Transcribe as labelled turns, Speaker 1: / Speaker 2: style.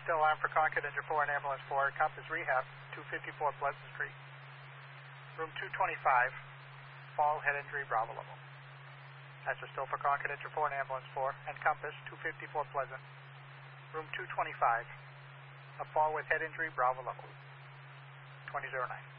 Speaker 1: still armed for Concord, Engine 4 and Ambulance 4, Compass Rehab, 254 Pleasant Street. Room 225, fall, head injury, Bravo level. That's still for Concord, Engine 4 and Ambulance 4, and Compass, 254 Pleasant. Room 225, a fall with head injury, Bravo level. 2009.